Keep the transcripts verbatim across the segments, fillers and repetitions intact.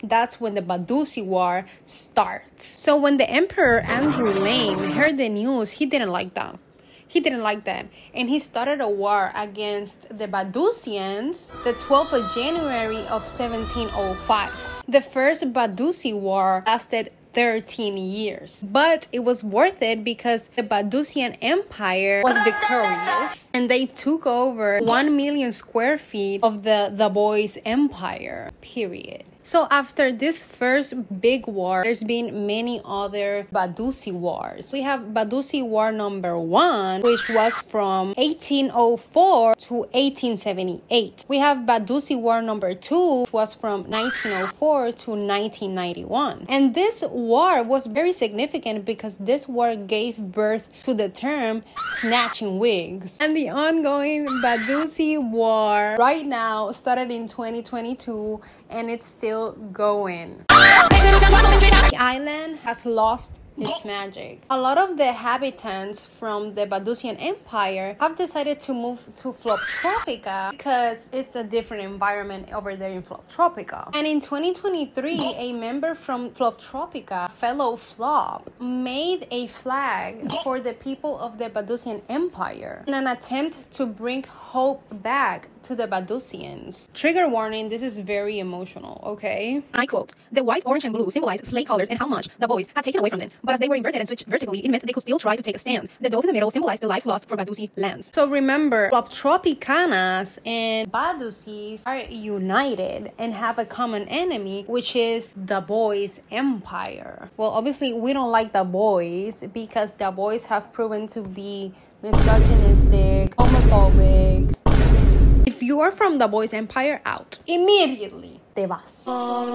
that's when the Badusi War starts. So when the Emperor Andrew Lane heard the news, he didn't like that. He didn't like that. And he started a war against the Badusians the twelfth of January of seventeen oh five. The first Badusi War lasted thirteen years. But it was worth it because the Badusian Empire was victorious and they took over one million square feet of the, the Boys Empire, period. So after this first big war, there's been many other Badusi wars. We have Badusi War number one, which was from eighteen oh four to eighteen seventy-eight. We have Badusi War number two, which was from nineteen oh four to nineteen ninety-one. And this war was very significant because this war gave birth to the term snatching wigs. And the ongoing Badusi War right now started in twenty twenty-two and it's still going. The island has lost its magic. A lot of the inhabitants from the Badusian Empire have decided to move to Floptropica because it's a different environment over there in Floptropica. And in twenty twenty-three, a member from Floptropica, fellow Flop, made a flag for the people of the Badusian Empire in an attempt to bring hope back to the Badusians. Trigger warning, this is very emotional, okay? I quote, "The white, orange, and blue symbolize slave colors and how much the boys had taken away from them. But as they were inverted and switched vertically, it meant they could still try to take a stand. The dove in the middle symbolized the lives lost for Badusi lands." So remember, Floptropicanas and Badusis are united and have a common enemy, which is the Boys Empire. Well, obviously, we don't like the boys because the boys have proven to be misogynistic, homophobic. If you are from the Boys Empire, out. Immediately, te vas.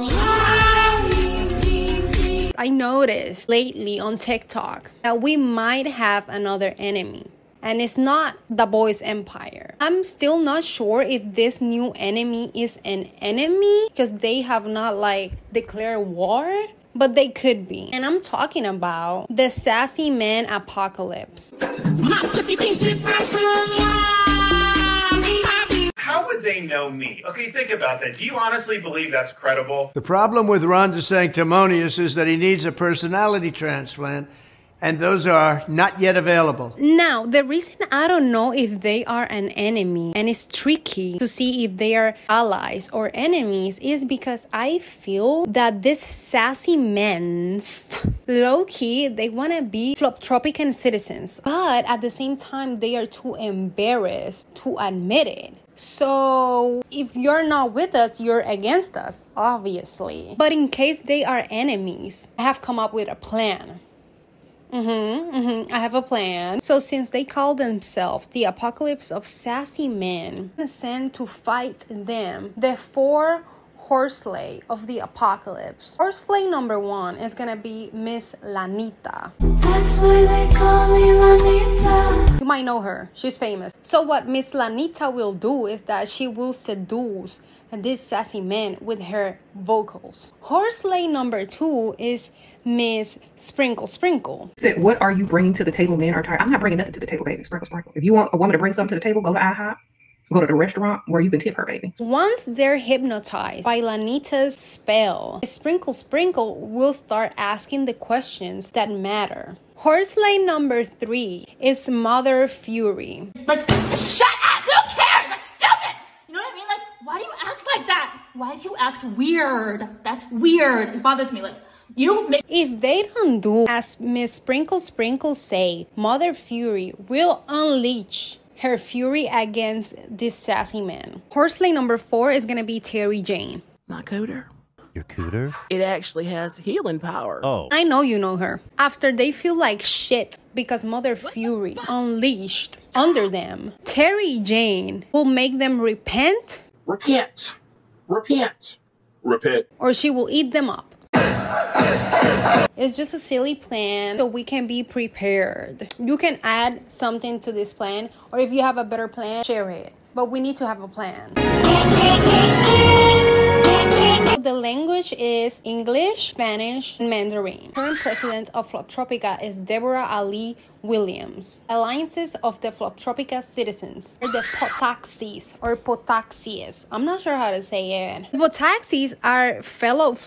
I noticed lately on TikTok that we might have another enemy. And it's not the Boys Empire. I'm still not sure if this new enemy is an enemy because they have not like declared war. But they could be. And I'm talking about the Sassy Man Apocalypse. How would they know me? Okay, think about that. Do you honestly believe that's credible? The problem with Ron DeSanctimonious is that he needs a personality transplant, and those are not yet available. Now, the reason I don't know if they are an enemy, and it's tricky to see if they are allies or enemies, is because I feel that this sassy men's, low-key, they want to be Floptropican citizens, but at the same time, they are too embarrassed to admit it. So, if you're not with us, you're against us, obviously. But in case they are enemies, I have come up with a plan. Mm-hmm, mm-hmm. I have a plan. So since they call themselves the Apocalypse of Sassy Men, I'm sent to fight them, the four horseslay of the apocalypse. Horseslay number one is gonna be Miss Lanita. That's why they call me Lanita. You might know her. She's famous. So what Miss Lanita will do is that she will seduce this sassy man with her vocals. Horseslay number two is Miss Sprinkle Sprinkle. Said, what are you bringing to the table, men are tired? I'm not bringing nothing to the table, baby. Sprinkle Sprinkle. If you want a woman to bring something to the table, go to IHOP. Go to the restaurant where you can tip her, baby. Once they're hypnotized by Lanita's spell, Sprinkle Sprinkle will start asking the questions that matter. Horseslay number three is Mother Fury. Like, shut up! Who cares? That's stupid! You know what I mean? Like, why do you act like that? Why do you act weird? That's weird. It bothers me. Like, you make- If they don't do as Miss Sprinkle Sprinkle say, Mother Fury will unleash her fury against this sassy man. Horseslay number four is gonna be Terry Jane. My cooter. Your cooter? It actually has healing power. Oh. I know you know her. After they feel like shit because Mother Fury unleashed under them, Terry Jane will make them repent. Repent. Repent. Repent. Or she will eat them up. It's just a silly plan so we can be prepared. You can add something to this plan, or if you have a better plan, share it. But we need to have a plan. The language is English, Spanish, and Mandarin. Current president of Floptropica is Deborah Ali Williams. Alliances of the Floptropica citizens are the Potaxis or Potaxies. I'm not sure how to say it. The Potaxis are fellow